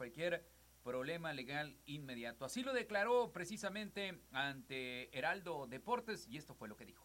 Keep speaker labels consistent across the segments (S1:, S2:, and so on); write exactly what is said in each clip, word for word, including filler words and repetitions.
S1: cualquier problema legal inmediato. Así lo declaró precisamente ante Heraldo Deportes y esto fue lo que dijo.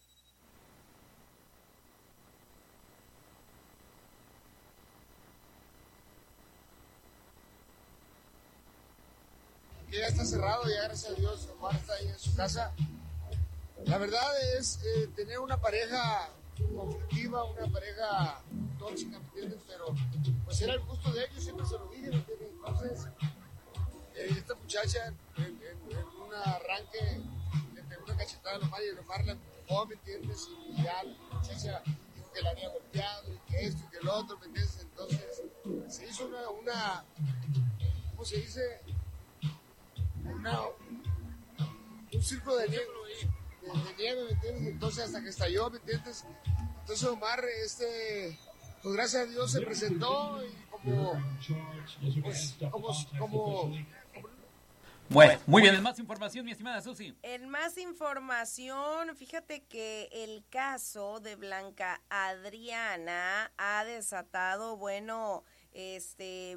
S2: Que ya está cerrado, ya gracias a Dios Omar está ahí en su casa. La verdad es eh, tener una pareja conflictiva, una pareja tóxica, ¿me entiendes? Pero pues era el gusto de ellos, siempre se lo dije, ¿me entiendes? Entonces, eh, esta muchacha en, en, en un arranque le pegó una cachetada a Omar y el Omar la empujó, ¿me entiendes? Y ya la muchacha dijo que la había golpeado y que esto y que el otro, ¿me entiendes? Entonces se hizo una, una ¿cómo se dice? Una, un círculo de nieve, de, de nieve, ¿me entiendes? Entonces hasta que estalló, ¿me entiendes? Entonces Omar, este, pues gracias a Dios se presentó y como, pues, como, como, como...
S1: Bueno, muy bien, en más información, mi estimada Susi.
S3: En más información, fíjate que el caso de Blanca Adriana ha desatado, bueno, este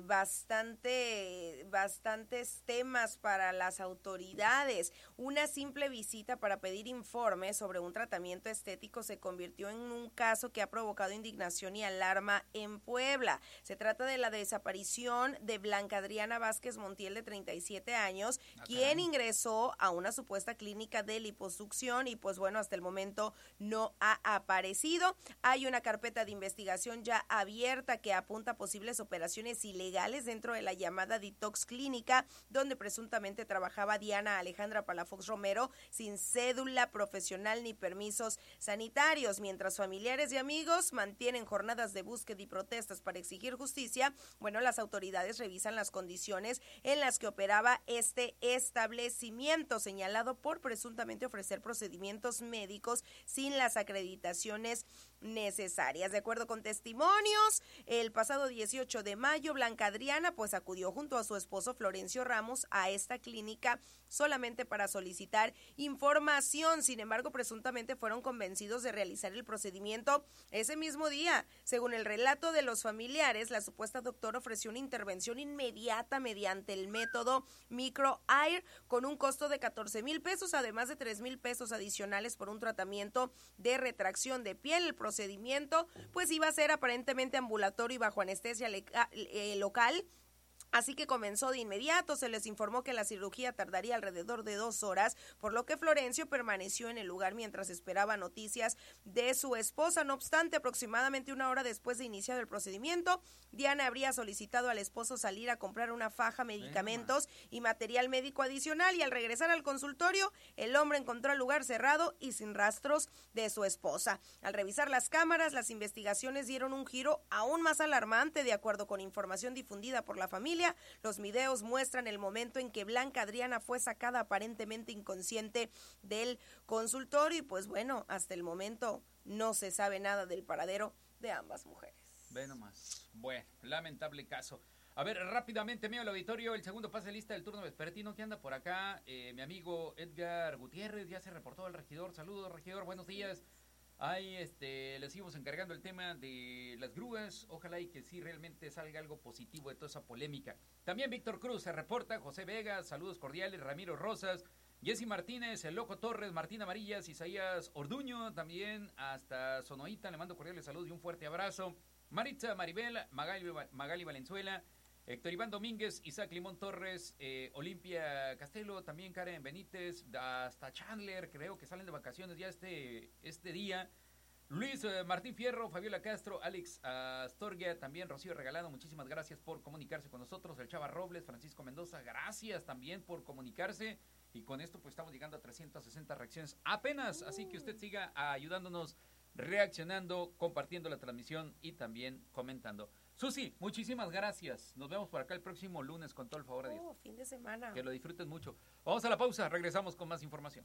S3: bastante bastantes temas para las autoridades. Una simple visita para pedir informes sobre un tratamiento estético se convirtió en un caso que ha provocado indignación y alarma en Puebla. Se trata de la desaparición de Blanca Adriana Vázquez Montiel, de treinta y siete años, ah, quien ingresó a una supuesta clínica de liposucción y pues bueno, hasta el momento no ha aparecido. Hay una carpeta de investigación ya abierta que apunta a posibles operaciones ilegales dentro de la llamada Detox Clínica, donde presuntamente trabajaba Diana Alejandra Palafox Romero sin cédula profesional ni permisos sanitarios. Mientras familiares y amigos mantienen jornadas de búsqueda y protestas para exigir justicia, bueno, las autoridades revisan las condiciones en las que operaba este establecimiento, señalado por presuntamente ofrecer procedimientos médicos sin las acreditaciones necesarias. De acuerdo con testimonios, el pasado dieciocho de mayo, Blanca Adriana pues acudió junto a su esposo Florencio Ramos a esta clínica solamente para solicitar información. Sin embargo, presuntamente fueron convencidos de realizar el procedimiento ese mismo día. Según el relato de los familiares, la supuesta doctora ofreció una intervención inmediata mediante el método Micro-Air con un costo de catorce mil pesos, además de tres mil pesos adicionales por un tratamiento de retracción de piel. El procedimiento pues iba a ser aparentemente ambulatorio y bajo anestesia leca- eh, local. Así que comenzó de inmediato. Se les informó que la cirugía tardaría alrededor de dos horas, por lo que Florencio permaneció en el lugar mientras esperaba noticias de su esposa. No obstante, aproximadamente una hora después de iniciado el procedimiento, Diana habría solicitado al esposo salir a comprar una faja, medicamentos y material médico adicional, y al regresar al consultorio, el hombre encontró el lugar cerrado y sin rastros de su esposa. Al revisar las cámaras, las investigaciones dieron un giro aún más alarmante. De acuerdo con información difundida por la familia, los videos muestran el momento en que Blanca Adriana fue sacada aparentemente inconsciente del consultorio y pues bueno, hasta el momento no se sabe nada del paradero de ambas mujeres.
S1: Ve nomás. Bueno, lamentable caso. A ver, rápidamente, mío, el auditorio, el segundo pase de lista del turno vespertino que anda por acá, eh, mi amigo Edgar Gutiérrez, ya se reportó al regidor. Saludos, regidor, buenos días. Ahí este, le seguimos encargando el tema de las grúas. Ojalá y que sí realmente salga algo positivo de toda esa polémica. También Víctor Cruz se reporta, José Vega, saludos cordiales, Ramiro Rosas, Jessy Martínez, el Loco Torres, Martín Amarillas, Isaías Orduño, también hasta Sonoita, le mando cordiales saludos y un fuerte abrazo. Maritza Maribel, Magali, Magali Valenzuela, Héctor Iván Domínguez, Isaac Limón Torres, eh, Olimpia Castelo, también Karen Benítez, hasta Chandler, creo que salen de vacaciones ya este, este día. Luis eh, Martín Fierro, Fabiola Castro, Alex Astorga, también Rocío Regalado, muchísimas gracias por comunicarse con nosotros. El Chava Robles, Francisco Mendoza, gracias también por comunicarse. Y con esto pues estamos llegando a trescientas sesenta reacciones apenas, así que usted siga ayudándonos, reaccionando, compartiendo la transmisión y también comentando. Susi, muchísimas gracias. Nos vemos por acá el próximo lunes con todo el favor de Dios.
S3: Oh, fin de semana.
S1: Que lo disfruten mucho. Vamos a la pausa, regresamos con más información.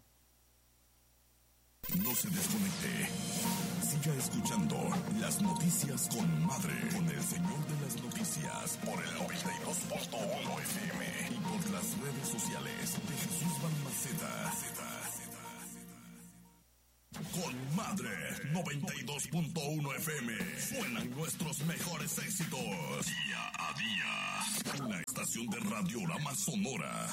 S4: No se desconecte. Siga escuchando las noticias con Madre, con el señor de las noticias, por el noventa y dos punto uno F M y por las redes sociales de Jesús Balmaceda. Con Madre noventa y dos punto uno F M suenan nuestros mejores éxitos día a día. Una estación estación de Radiorama Sonora.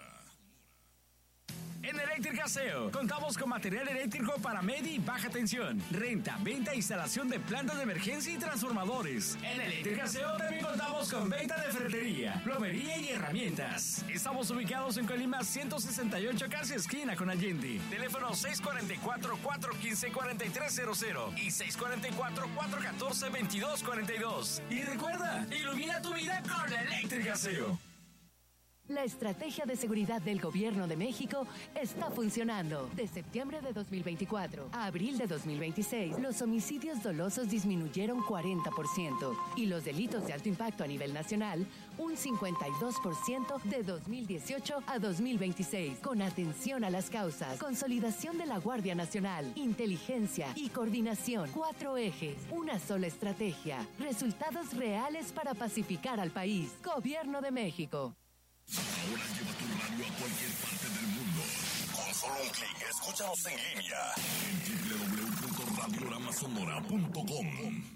S5: En Eléctrica Seo contamos con material eléctrico para media y baja tensión, renta, venta e instalación de plantas de emergencia y transformadores. En Eléctrica Seo también contamos con venta de ferretería, plomería y herramientas. Estamos ubicados en Colima ciento sesenta y ocho, casi esquina con Allende. Teléfono seis cuatro cuatro, cuatro uno cinco, cuatro tres cero cero y seis cuatro cuatro, cuatro uno cuatro, veintidós cuarenta y dos. Y recuerda, ilumina tu vida con Eléctrica Seo.
S6: La estrategia de seguridad del Gobierno de México está funcionando. De septiembre de dos mil veinticuatro a abril de dos mil veintiséis, los homicidios dolosos disminuyeron cuarenta por ciento y los delitos de alto impacto a nivel nacional un cincuenta y dos por ciento de dos mil dieciocho a dos mil veintiséis. Con atención a las causas, consolidación de la Guardia Nacional, inteligencia y coordinación. Cuatro ejes, una sola estrategia. Resultados reales para pacificar al país. Gobierno de México.
S4: Ahora lleva tu radio a cualquier parte del mundo. Con solo un clic, escúchanos en línea en doble u doble u doble u punto radiorama sonora punto com.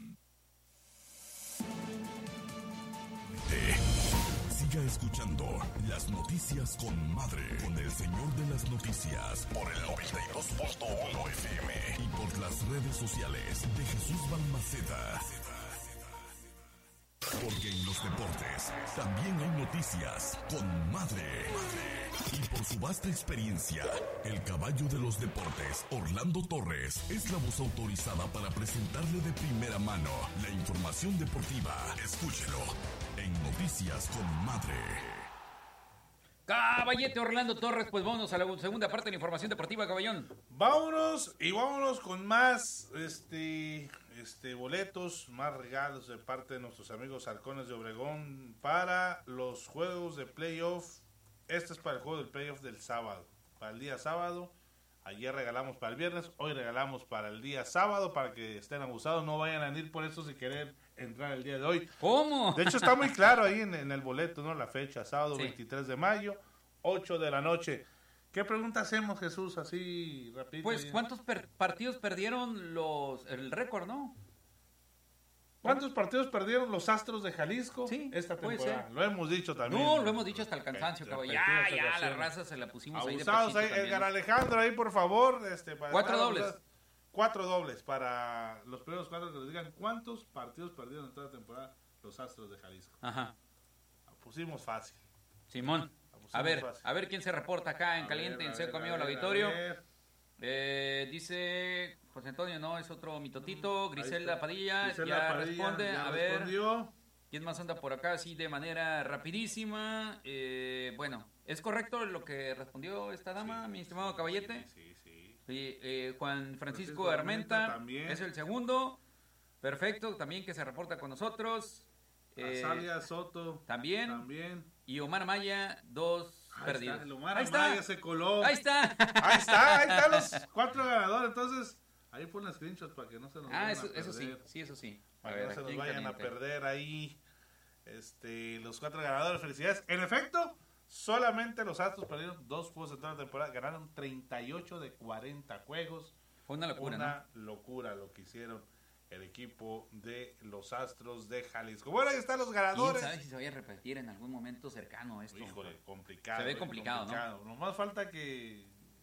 S4: Siga escuchando las noticias con Madre, con el señor de las noticias, por el noventa y dos punto uno F M y por las redes sociales de Jesús Balmaceda. Porque en los deportes también hay noticias con Madre. Y por su vasta experiencia, el caballo de los deportes, Orlando Torres, es la voz autorizada para presentarle de primera mano la información deportiva. Escúchelo en Noticias con Madre.
S1: Caballete Orlando Torres, pues vámonos a la segunda parte de la información deportiva, caballón.
S7: Vámonos y vámonos con más este, este boletos, más regalos de parte de nuestros amigos Halcones de Obregón para los juegos de playoff. Este es para el juego del playoff del sábado, para el día sábado. Ayer regalamos para el viernes, hoy regalamos para el día sábado, para que estén abusados, no vayan a ir por eso si quieren entrar el día de hoy.
S1: ¿Cómo?
S7: De hecho está muy claro ahí en, en el boleto, ¿no? La fecha, sábado
S1: Sí.
S7: veintitrés de mayo, ocho de la noche. ¿Qué pregunta hacemos, Jesús, así rápido?
S1: Pues, ¿cuántos per- partidos perdieron los el récord, no?
S7: ¿Cuántos partidos perdieron los Astros de Jalisco
S1: Sí,
S7: esta
S1: puede
S7: temporada?
S1: ser.
S7: Lo hemos dicho también.
S1: No, lo hemos dicho hasta el cansancio,
S7: Eh,
S1: caballo.
S7: repetidas
S1: Ya, ya, la
S7: ocasiones.
S1: raza se la pusimos ahí de
S7: Abusados
S1: pechito
S7: ahí,
S1: también,
S7: Edgar
S1: ¿no?
S7: Alejandro, ahí por favor. Este, para
S1: Cuatro
S7: estar
S1: dobles.
S7: abusados. Cuatro dobles para los primeros cuatro que nos digan cuántos partidos perdieron en toda la temporada los Astros de Jalisco.
S1: Ajá.
S7: La pusimos fácil.
S1: Simón.
S7: La pusimos
S1: A ver,
S7: fácil.
S1: a ver quién se reporta acá en
S7: A
S1: caliente,
S7: ver,
S1: en
S7: a
S1: seco,
S7: ver,
S1: amigo
S7: a
S1: del
S7: ver,
S1: auditorio.
S7: a ver.
S1: Eh, dice José Antonio, no, es otro mitotito.
S7: Ahí
S1: Griselda
S7: está.
S1: Padilla,
S7: Griselda
S1: ya
S7: Padilla,
S1: responde.
S7: ya
S1: a ver,
S7: respondió.
S1: ¿quién más anda por acá así de manera rapidísima? Eh, bueno, ¿es correcto lo que respondió esta dama,
S7: Sí,
S1: mi estimado
S7: sí,
S1: caballete?
S7: Sí, sí.
S1: Sí, eh, Juan Francisco,
S7: Francisco
S1: Armenta,
S7: Armenta también.
S1: es el segundo. Perfecto, también que se reporta con nosotros. Eh,
S7: Azalia Soto
S1: también.
S7: también.
S1: Y Omar Maya, dos
S7: Ahí
S1: perdidos.
S7: está, el Omar
S1: Ahí
S7: Amaya
S1: está.
S7: se coló.
S1: Ahí está.
S7: Ahí está, ahí están los cuatro ganadores. Entonces, ahí ponen screenshots para que no se nos
S1: Ah,
S7: vayan
S1: eso,
S7: a perder.
S1: eso sí, sí, eso sí. A
S7: Para que
S1: ver,
S7: no se
S1: aquí
S7: nos
S1: en
S7: vayan a
S1: caliente.
S7: perder ahí este, los cuatro ganadores. Felicidades. En efecto, solamente los Astros perdieron dos juegos en toda la temporada. Ganaron treinta y ocho de cuarenta juegos.
S1: Fue una locura,
S7: Una locura lo que hicieron el equipo de los Astros de Jalisco. Bueno, ahí están los
S1: ¿no?
S7: ganadores.
S1: ¿Quién sabe si se vaya a repetir en algún momento cercano esto?
S7: Híjole, complicado.
S1: Se ve
S7: eh,
S1: complicado, ¿no?
S7: Nomás falta que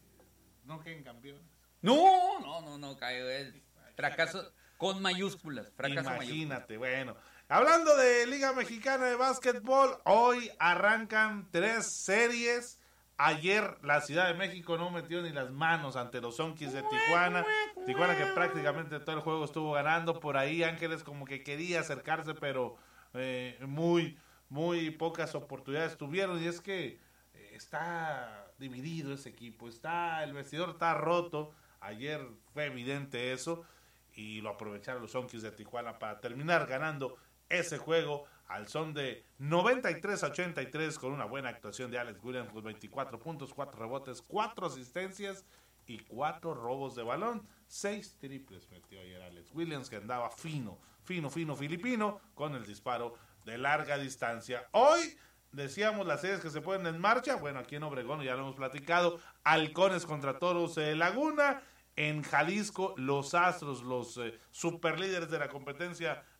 S7: no queden campeones.
S1: No, no, no, no, cae. es Fracaso con mayúsculas. Fracaso mayúsculas.
S7: Imagínate, bueno. Hablando de Liga Mexicana de Básquetbol, hoy arrancan tres series. Ayer la Ciudad de México no metió ni las manos ante los Zonkis de Tijuana. Tijuana que prácticamente todo el juego estuvo ganando. Por ahí Ángeles como que quería acercarse, pero eh, muy, muy pocas oportunidades tuvieron. Y es que eh, está dividido ese equipo. Está, el vestidor está roto. Ayer fue evidente eso. Y lo aprovecharon los Zonkis de Tijuana para terminar ganando ese juego al son de noventa y tres a ochenta y tres con una buena actuación de Alex Williams con veinticuatro puntos, cuatro rebotes, cuatro asistencias y cuatro robos de balón. Seis triples metió ayer Alex Williams, que andaba fino, fino, fino filipino con el disparo de larga distancia. Hoy decíamos las series que se ponen en marcha. Bueno, aquí en Obregón ya lo hemos platicado. Halcones contra Toros de Laguna. En Jalisco, los Astros, los eh, superlíderes de la competencia,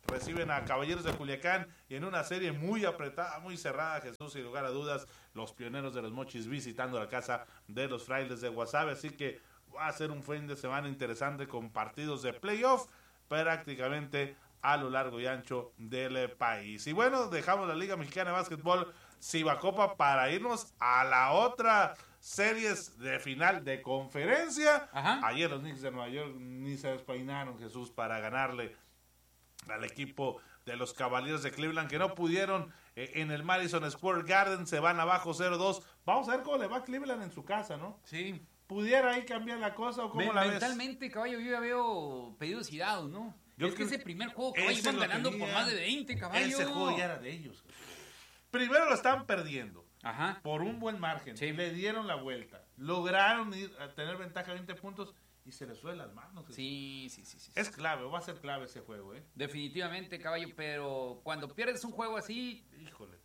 S7: reciben a Caballeros de Culiacán y en una serie muy apretada, muy cerrada, Jesús, sin lugar a dudas, los Pioneros de los Mochis visitando la casa de los Frailes de Guasave, así que va a ser un fin de semana interesante con partidos de playoff prácticamente a lo largo y ancho del país. Y bueno, dejamos la Liga Mexicana de Básquetbol Cibacopa para irnos a la otra series de final de conferencia.
S1: Ajá.
S7: Ayer los Knicks de Nueva York ni se despeinaron, Jesús, para ganarle al equipo de los Cavaliers de Cleveland, que no pudieron eh, en el Madison Square Garden, se van abajo cero dos. Vamos a ver cómo le va a Cleveland en su casa, ¿no?
S1: Sí.
S7: ¿Pudiera ahí cambiar la cosa o cómo
S1: Men-
S7: la ves?
S1: mentalmente, caballo, yo ya veo pedidos y dados, ¿no?
S7: Yo
S1: es que
S7: creo
S1: ese
S7: que
S1: primer juego, caballo,
S7: ese
S1: iban
S7: lo
S1: ganando
S7: tenía.
S1: por más de veinte, caballo.
S7: Ese juego ya era de ellos. Primero lo estaban perdiendo
S1: Ajá.
S7: por un buen margen.
S1: Sí.
S7: Le dieron la vuelta. Lograron ir a tener ventaja de veinte puntos y se les suelen las manos.
S1: Sí, sí, sí, sí.
S7: Es clave, va a ser clave ese juego, ¿eh?
S1: Definitivamente, caballo, pero cuando pierdes un juego así...
S7: Híjole.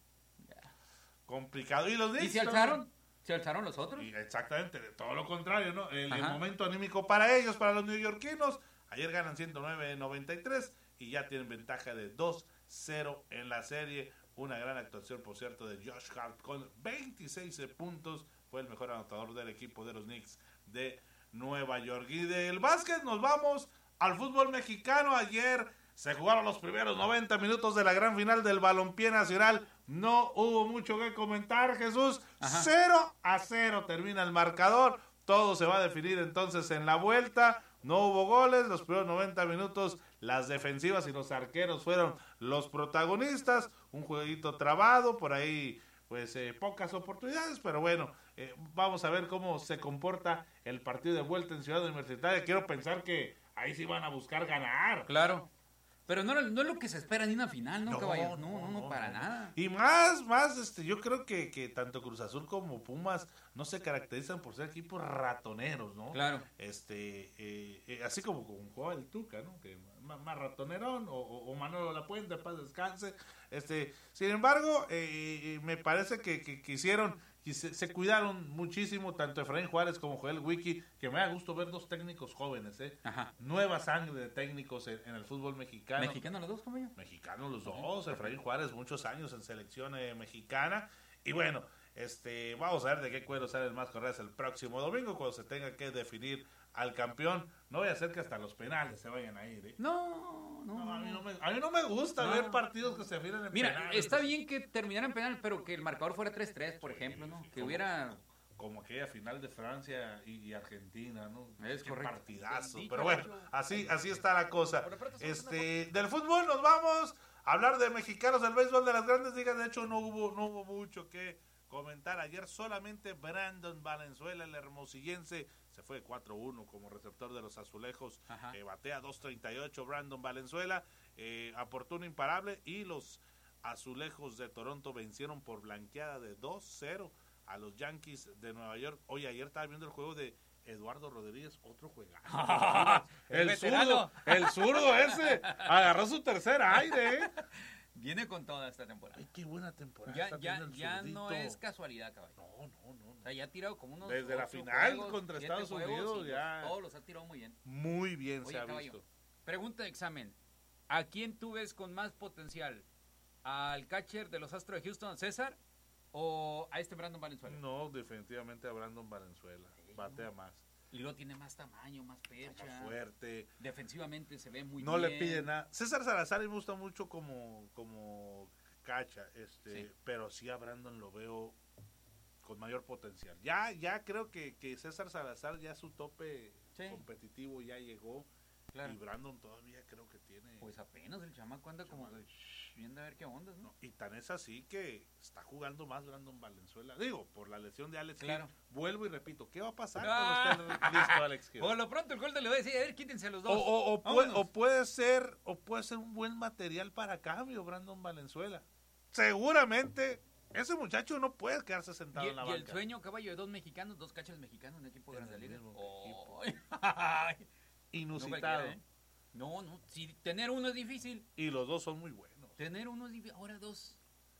S7: Complicado. ¿Y los
S1: ¿Y
S7: Knicks?
S1: se alzaron? ¿Se alzaron los otros?
S7: Y exactamente, de todo lo contrario, ¿no? El, el
S1: Ajá.
S7: momento anímico para ellos, para los neoyorquinos. Ayer ganan ciento nueve noventa y tres y ya tienen ventaja de dos cero en la serie. Una gran actuación, por cierto, de Josh Hart con veintiséis puntos. Fue el mejor anotador del equipo de los Knicks de Nueva York. Y del básquet nos vamos al fútbol mexicano. Ayer se jugaron los primeros noventa minutos de la gran final del Balompié Nacional. No hubo mucho que comentar, Jesús.
S1: Ajá.
S7: cero a cero termina el marcador. Todo se va a definir entonces en la vuelta. No hubo goles. Los primeros noventa minutos, las defensivas y los arqueros fueron los protagonistas. Un jueguito trabado, por ahí pues eh, pocas oportunidades, pero bueno, eh, vamos a ver cómo se comporta el partido de vuelta en Ciudad Universitaria. Quiero pensar que ahí sí van a buscar ganar.
S1: Claro. Pero no, no es lo que se espera ni una final, ¿no,
S7: No,
S1: caballo? No,
S7: no,
S1: no, no,
S7: no,
S1: para
S7: no.
S1: nada.
S7: Y más, más, este, yo creo que, que tanto Cruz Azul como Pumas no se caracterizan por ser equipos ratoneros, ¿no?
S1: Claro.
S7: Este, eh, eh, así como, como jugaba el Tuca, ¿no? Que más, más ratonerón, o, o, o Manolo Lapuente, paz descanse. Este, sin embargo, eh, eh, me parece que, que, que hicieron, que se, se cuidaron muchísimo, tanto Efraín Juárez como Joel Wiki, que me da gusto ver dos técnicos jóvenes, ¿eh?
S1: Ajá.
S7: Nueva sangre de técnicos en, en el fútbol mexicano.
S1: ¿Mexicano los dos, caballo?
S7: Mexicanos los dos, Efraín Juárez muchos años en selección eh, mexicana y bueno, este vamos a ver de qué cuero salen más correas el próximo domingo cuando se tenga que definir al campeón. No voy a hacer que hasta los penales se vayan a ir, ¿eh?
S1: No, no,
S7: No, a, mí
S1: no.
S7: no me, a mí no me gusta
S1: No.
S7: ver partidos que se definen en
S1: Mira,
S7: penales.
S1: está bien que terminara en penal, pero que el marcador fuera tres tres, por ejemplo, ¿no? Que hubiera...
S7: Como aquella final de Francia y, y Argentina, ¿no?
S1: Es
S7: Qué
S1: correcto.
S7: partidazo.
S1: Sí,
S7: Pero
S1: caballo.
S7: bueno, así, así está la cosa.
S1: Por lo pronto somos
S7: Este, del fútbol nos vamos a hablar de mexicanos del béisbol de las grandes ligas. De hecho, no hubo, no hubo mucho que comentar. Ayer solamente Brandon Valenzuela, el hermosillense, se fue cuatro uno como receptor de los azulejos.
S1: Ajá.
S7: Eh, batea dos treinta y ocho Brandon Valenzuela. Eh, aportó un imparable y los azulejos de Toronto vencieron por blanqueada de dos cero a los Yankees de Nueva York. Hoy ayer estaba viendo el juego de Eduardo Rodríguez, otro juegazo.
S1: El
S7: el zurdo,
S1: veterano.
S7: el zurdo ese, agarró su tercer aire, ¿eh?
S1: Viene con toda esta temporada.
S7: Ay, qué buena temporada.
S1: Ya,
S7: está
S1: ya,
S7: teniendo el
S1: ya no
S7: zurdito.
S1: es casualidad, caballo.
S7: No, no, no.
S1: O
S7: no.
S1: sea, ya ha tirado como unos
S7: Desde la
S1: ocho
S7: final
S1: juegos,
S7: contra
S1: siete
S7: Estados
S1: juegos,
S7: Unidos,
S1: y los-
S7: ya.
S1: todos los ha tirado muy bien.
S7: Muy bien
S1: Oye,
S7: se ha
S1: caballo,
S7: visto.
S1: pregunta de examen. ¿A quién tú ves con más potencial? ¿Al catcher de los Astros de Houston, César? ¿O a este Brandon Valenzuela?
S7: No, definitivamente a Brandon Valenzuela.
S1: Sí,
S7: Batea
S1: no.
S7: más.
S1: Y luego tiene más tamaño, más percha.
S7: Más fuerte.
S1: Defensivamente se ve muy
S7: No
S1: bien.
S7: le pide nada. César Salazar me gusta mucho como, como cacha, este,
S1: Sí.
S7: pero sí a Brandon lo veo con mayor potencial. Ya, ya creo que, que César Salazar ya su tope
S1: Sí.
S7: competitivo ya llegó.
S1: Claro.
S7: Y Brandon todavía creo que tiene.
S1: Pues apenas el chamaco anda como de, shh, viendo a ver qué onda, ¿no?
S7: No, y tan es así que está jugando más Brandon Valenzuela. Digo, por la lesión de Alex
S1: Claro.
S7: Hill. Vuelvo y repito, ¿qué va a pasar
S1: Ah.
S7: cuando esté listo Alex Hill?
S1: Por lo pronto el gol le voy a decir, a ver, quítense los
S7: O,
S1: dos.
S7: o, o puede,
S1: Vámonos.
S7: o puede ser o puede ser un buen material para cambio Brandon Valenzuela. Seguramente ese muchacho no puede quedarse sentado
S1: Y,
S7: en la
S1: y el
S7: banca.
S1: sueño, caballo, de dos mexicanos, dos cachas mexicanos en equipo de
S7: En
S1: Grandes
S7: el
S1: Ligas.
S7: mismo
S1: Oh, ay. No
S7: Inusitado.
S1: cualquiera, ¿eh? No, no, si tener uno es difícil,
S7: Y los dos son muy buenos.
S1: tener uno es difícil, ahora dos.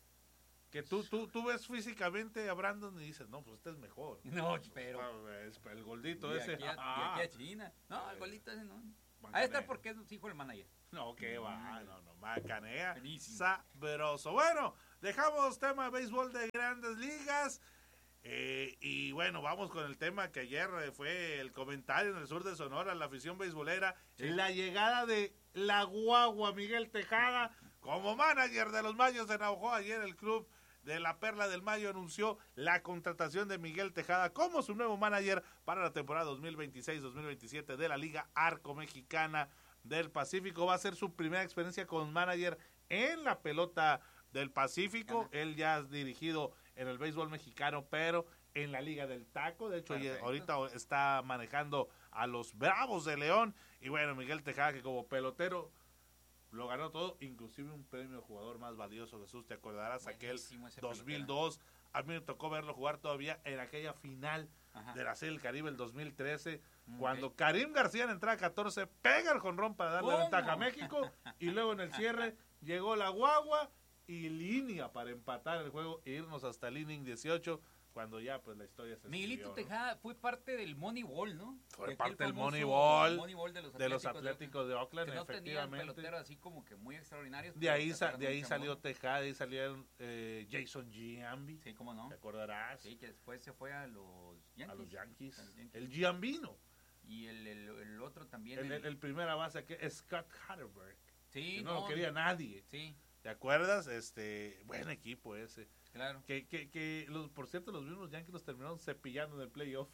S7: Que tú, tú, tú ves físicamente a Brandon y dices, no, pues este es mejor.
S1: No, pero...
S7: Ah, es el gordito
S1: Y
S7: ese.
S1: aquí, a, y
S7: Ah.
S1: aquí a China. No, el golito ese no. A estar porque es hijo del manager.
S7: No, que va, no, no, macanea.
S1: Buenísimo.
S7: Sabroso. Bueno, dejamos tema de béisbol de Grandes Ligas. Eh, y bueno, vamos con el tema que ayer eh, fue el comentario en el sur de Sonora, la afición beisbolera, sí. La llegada de la guagua Miguel Tejada como manager de los Mayos de Navajo. Ayer el club de la Perla del Mayo anunció la contratación de Miguel Tejada como su nuevo manager para la temporada dos mil veintiséis dos mil veintisiete de la Liga Arco Mexicana del Pacífico. Va a ser su primera experiencia con manager en la pelota del Pacífico. Ajá. Él ya ha dirigido en el béisbol mexicano, pero en la Liga del Taco. De hecho, Perfecto. ahorita está manejando a los Bravos de León. Y bueno, Miguel Tejada, que como pelotero lo ganó todo, inclusive un premio de jugador más valioso. Jesús, te acordarás, aquel dos mil dos. Pelotero. A mí me tocó verlo jugar todavía en aquella final Ajá. de la Serie del Caribe el dos mil trece, okay. cuando Karim García en entrada catorce pega el jonrón para darle
S1: ¿Cómo?
S7: ventaja a México, y luego en el cierre llegó la guagua y línea para empatar el juego e irnos hasta el inning dieciocho, cuando ya pues la historia se
S1: Miguelito
S7: escribió,
S1: Tejada
S7: ¿no?
S1: fue parte del Moneyball, ¿no?
S7: Fue parte del Moneyball,
S1: Moneyball de los
S7: de los
S1: Atléticos
S7: Atléticos de Oakland,
S1: que no
S7: efectivamente.
S1: tenían peloteros así como que muy extraordinarios.
S7: De ahí, sa de ahí salió Tejada, de ahí salieron eh, Jason Giambi.
S1: Sí, cómo no.
S7: ¿Te acordarás?
S1: Sí, que después se fue a los Yankees.
S7: A los Yankees.
S1: A los Yankees.
S7: El Giambino.
S1: Y el, el, el otro también.
S7: El, el, el primera base que es Scott Hatterberg.
S1: Sí.
S7: Que no,
S1: no
S7: lo quería nadie.
S1: Sí.
S7: ¿Te acuerdas? Este, buen equipo ese.
S1: Claro.
S7: Que, que, que los, por cierto, los mismos Yankees los terminaron cepillando en el playoff.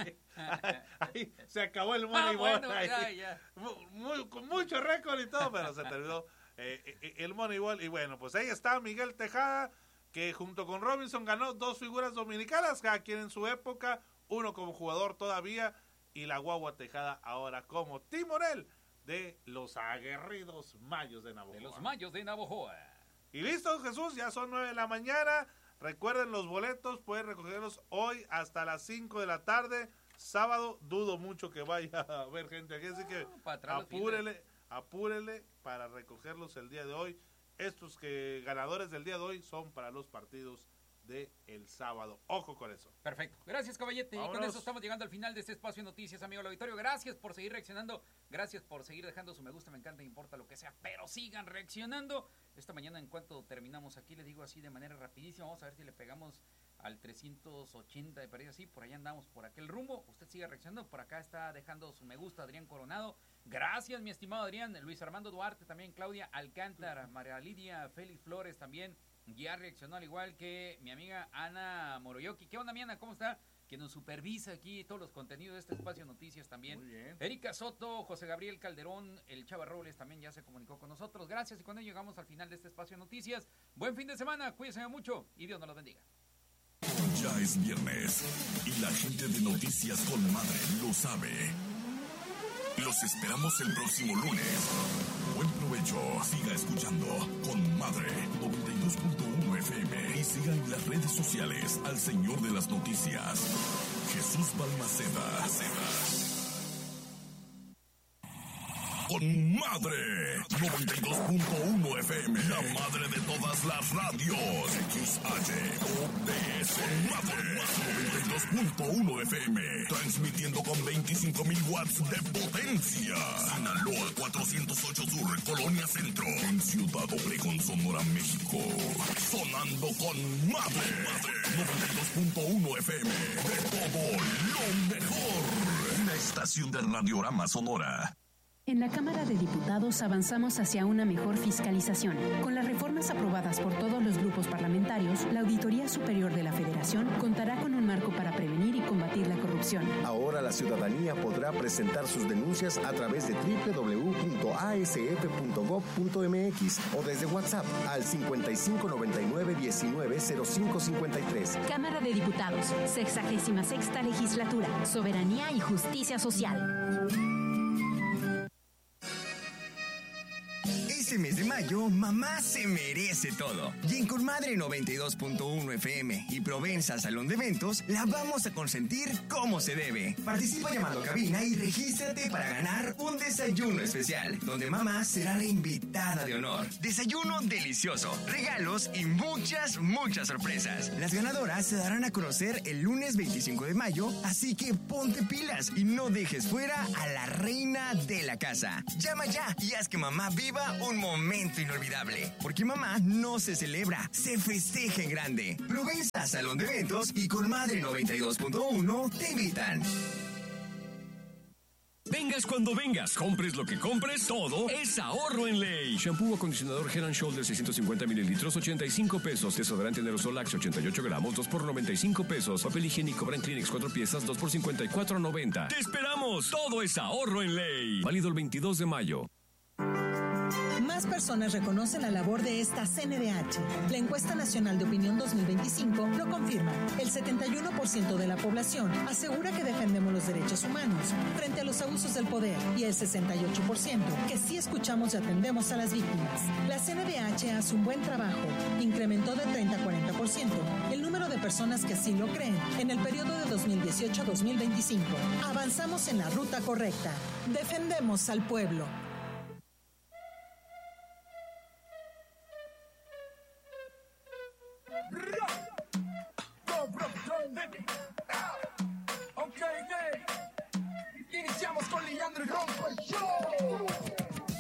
S7: Ahí se acabó el Moneyball.
S1: Ah, bueno, ya, ya.
S7: Muy, con mucho récord y todo, pero se terminó eh, eh, el Moneyball. Y bueno, pues ahí está Miguel Tejada, que junto con Robinson ganó dos figuras dominicanas, cada quien en su época, uno como jugador todavía, y la guagua Tejada ahora como timonel de los aguerridos Mayos de Navojoa.
S1: De los Mayos de Navojoa.
S7: Y listo, Jesús, ya son nueve de la mañana. Recuerden los boletos, pueden recogerlos hoy hasta las cinco de la tarde. Sábado, dudo mucho que vaya a haber gente aquí, así que no, apúrele, apúrele para recogerlos el día de hoy. Estos que ganadores del día de hoy son para los partidos de el sábado. Ojo con eso.
S1: Perfecto. Gracias, caballete.
S7: Vámonos.
S1: Y con eso estamos llegando al final de este espacio de noticias, amigo del auditorio. Gracias por seguir reaccionando. Gracias por seguir dejando su me gusta, me encanta, importa lo que sea. Pero sigan reaccionando. Esta mañana, en cuanto terminamos aquí, les digo así de manera rapidísima. Vamos a ver si le pegamos al trescientos ochenta de perdido. Así, por allá andamos, por aquel rumbo. Usted sigue reaccionando. Por acá está dejando su me gusta Adrián Coronado. Gracias, mi estimado Adrián. Luis Armando Duarte también. Claudia Alcántara. María Lidia Félix Flores también. Ya reaccionó, al igual que mi amiga Ana Moroyoki. ¿Qué onda, mi Ana? ¿Cómo está? Que nos supervisa aquí todos los contenidos de este espacio Noticias también.
S7: Muy bien.
S1: Erika Soto, José Gabriel Calderón, el Chava Robles también ya se comunicó con nosotros. Gracias, y con ello llegamos al final de este espacio Noticias. Buen fin de semana, cuídense mucho y Dios nos los bendiga.
S4: Ya es viernes y la gente de Noticias con Madre lo sabe. Los esperamos el próximo lunes. Buen provecho. Siga escuchando con Madre noventa y dos punto uno F M y siga en las redes sociales al señor de las noticias, Jesús Balmaceda. Con Madre noventa y dos punto uno F M, la madre de todas las radios. X H O D S. Madre noventa y dos punto uno F M, transmitiendo con veinticinco mil watts de potencia. Sinaloa cuatrocientos ocho Sur, Colonia Centro, en Ciudad Obregón, Sonora, México. Sonando con Madre, Madre noventa y dos punto uno F M, de todo lo mejor. Una estación de Radiorama Sonora.
S8: En la Cámara de Diputados avanzamos hacia una mejor fiscalización. Con las reformas aprobadas por todos los grupos parlamentarios, la Auditoría Superior de la Federación contará con un marco para prevenir y combatir la corrupción.
S9: Ahora la ciudadanía podrá presentar sus denuncias a través de doble u doble u doble u punto a s f punto gob punto m x o desde WhatsApp al cincuenta y cinco noventa y nueve diecinueve cero cinco cincuenta y tres.
S8: Cámara de Diputados, sexagésima sexta Legislatura, Soberanía y Justicia Social.
S10: Este mes de mayo, mamá se merece todo. Y en Comadre noventa y dos punto uno F M y Provenza Salón de Eventos, la vamos a consentir como se debe. Participa llamando a cabina y regístrate para ganar un desayuno especial, donde mamá será la invitada de honor. Desayuno delicioso, regalos y muchas, muchas sorpresas. Las ganadoras se darán a conocer el lunes veinticinco de mayo, así que ponte pilas y no dejes fuera a la reina de la casa. Llama ya y haz que mamá viva un momento inolvidable, porque mamá no se celebra, se festeja en grande. Provenza Salón de Eventos y Comadre noventa y dos punto uno te invitan.
S11: Vengas cuando vengas, compres lo que compres, todo es ahorro en ley. Shampoo acondicionador Head and Shoulders seiscientos cincuenta mililitros, ochenta y cinco pesos. Desodorante Aerosol Axe ochenta y ocho gramos, dos por noventa y cinco pesos. Papel higiénico Brand Kleenex cuatro piezas, dos por cincuenta y cuatro noventa. ¡Te esperamos! Todo es ahorro en ley. Válido el veintidós de mayo.
S12: Más personas reconocen la labor de esta C N D H. La encuesta nacional de opinión dos mil veinticinco lo confirma. El setenta y uno por ciento de la población asegura que defendemos los derechos humanos frente a los abusos del poder y el sesenta y ocho por ciento que sí escuchamos y atendemos a las víctimas. La C N D H hace un buen trabajo. Incrementó de treinta a cuarenta por ciento el número de personas que así lo creen en el periodo de dos mil dieciocho a dos mil veinticinco. Avanzamos en la ruta correcta. Defendemos al pueblo.
S13: Ok, iniciamos con Leandro y Ron.